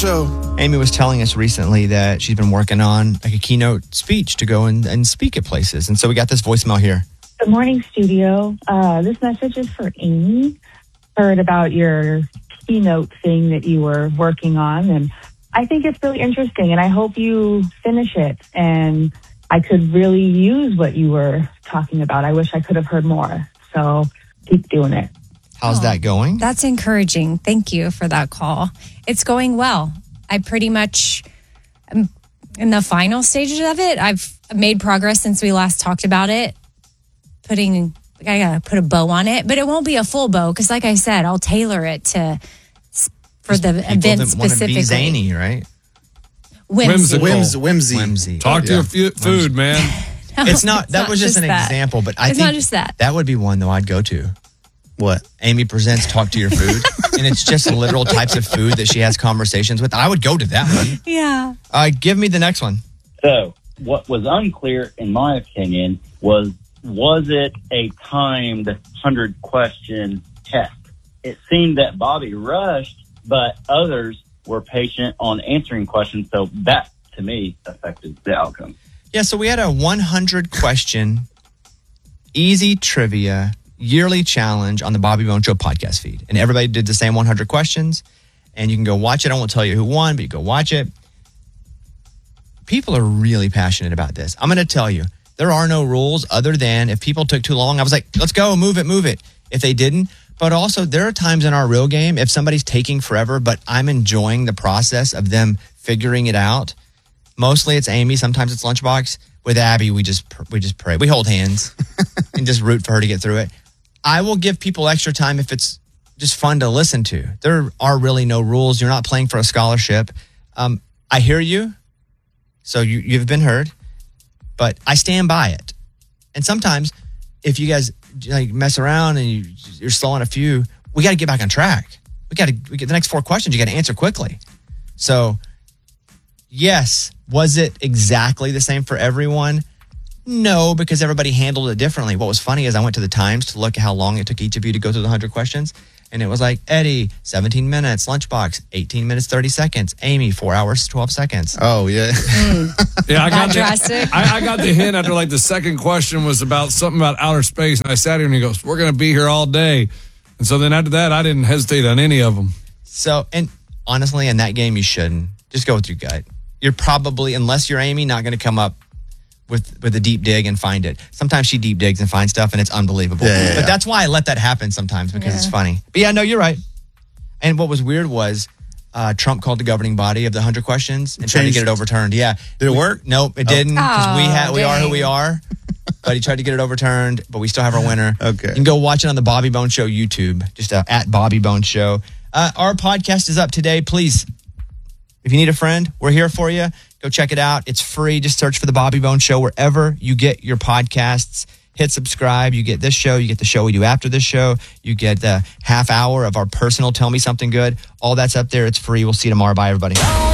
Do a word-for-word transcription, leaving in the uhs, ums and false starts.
Show. Amy was telling us recently that she's been working on like a keynote speech to go and, and speak at places. And so we got this voicemail here. Good morning, studio. Uh, this message is for Amy. Heard about your keynote thing that you were working on, and I think it's really interesting, and I hope you finish it. And I could really use what you were talking about. I wish I could have heard more. So keep doing it. How's oh, that going? That's encouraging. Thank you for that call. It's going well. I pretty much am in the final stages of it. I've made progress since we last talked about it. Putting, I gotta put a bow on it, but it won't be a full bow because, like I said, I'll tailor it to for the event specifically. Be zany, right? Whimsy. Whimsy. Whimsy. Whimsy. Talk to yeah. your f- food, man. No, it's not. That not was just, just an that. example, but I it's think not just that. That would be one though I'd go to. What? Amy presents Talk to Your Food, and it's just literal types of food that she has conversations with. I would go to that one. Yeah. Uh, give me the next one. So, what was unclear, in my opinion, was was it a timed one hundred question test? It seemed that Bobby rushed, but others were patient on answering questions, so that, to me, affected the outcome. Yeah, so we had a one hundred question, easy trivia, yearly challenge on the Bobby Bones Show podcast feed. And everybody did the same one hundred questions. And you can go watch it. I won't tell you who won, but you go watch it. People are really passionate about this. I'm going to tell you, there are no rules other than if people took too long, I was like, let's go, move it, move it. If they didn't. But also, there are times in our real game, if somebody's taking forever, but I'm enjoying the process of them figuring it out. Mostly it's Amy. Sometimes it's Lunchbox. With Abby, we just we just pray. We hold hands and just root for her to get through it. I will give people extra time if it's just fun to listen to. There are really no rules. You're not playing for a scholarship. Um, I hear you. So you, you've been heard. But I stand by it. And sometimes if you guys like mess around and you, you're slow on a few, we got to get back on track. We got to we get the next four questions. You got to answer quickly. So yes, was it exactly the same for everyone? No, because everybody handled it differently. What was funny is I went to the Times to look at how long it took each of you to go through the one hundred questions. And it was like, Eddie, seventeen minutes. Lunchbox, eighteen minutes, thirty seconds. Amy, four hours, twelve seconds. Oh, yeah. Mm. Yeah, I got, the, I, I got the hint after like the second question was about something about outer space. And I sat here and he goes, we're going to be here all day. And so then after that, I didn't hesitate on any of them. So, and honestly, in that game, you shouldn't. Just go with your gut. You're probably, unless you're Amy, not going to come up with with a deep dig and find it. Sometimes she deep digs and finds stuff and it's unbelievable. Yeah, yeah, but yeah. that's why I let that happen sometimes because yeah. it's funny. But yeah, no, you're right. And what was weird was uh, Trump called the governing body of the one hundred questions and tried to get it overturned. Yeah. Did it work? Nope, it Oh. didn't because we, Oh, ha- we are who dang. we are. But he tried to get it overturned, but we still have our winner. Okay. You can go watch it on the Bobby Bones Show YouTube, just uh, at Bobby Bones Show. Uh, our podcast is up today. Please, if you need a friend, we're here for you. Go check it out. It's free. Just search for the Bobby Bones Show wherever you get your podcasts. Hit subscribe. You get this show. You get the show we do after this show. You get the half hour of our personal Tell Me Something Good. All that's up there. It's free. We'll see you tomorrow. Bye, everybody.